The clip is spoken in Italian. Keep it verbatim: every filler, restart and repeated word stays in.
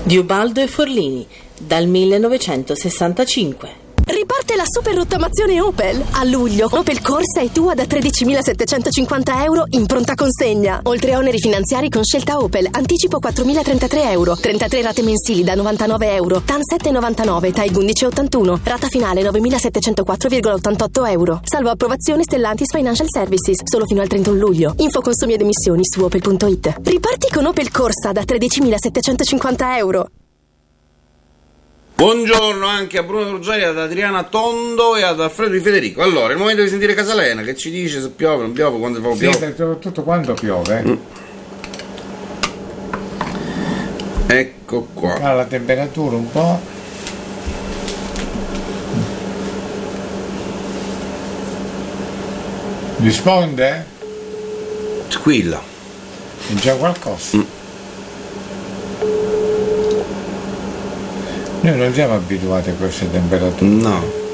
di Ubaldo e Forlini, dal millenovecentosessantacinque. Riparte la super rottamazione Opel. A luglio Opel Corsa è tua da tredicimilasettecentocinquanta euro in pronta consegna. Oltre a oneri finanziari con scelta Opel, anticipo quattromilatrentatré euro, trentatré rate mensili da novantanove euro, T A N sette virgola novantanove, T A I undici virgola ottantuno, rata finale novemilasettecentoquattro virgola ottantotto euro. Salvo approvazione Stellantis Financial Services, solo fino al trentuno luglio. Info consumi ed emissioni su opel punto it. Riparti con Opel Corsa da tredicimilasettecentocinquanta euro. Buongiorno anche a Bruno Ruggeri, ad Adriana Tondo e ad Alfredo Di Federico. Allora, è il momento di sentire Casalena che ci dice se piove, non piove, quando piove. Sì, soprattutto quando piove. Mm. Ecco qua. Cala la temperatura un po'. Risponde? Squilla. È già qualcosa. Mm. Noi non siamo abituati a queste temperature. No.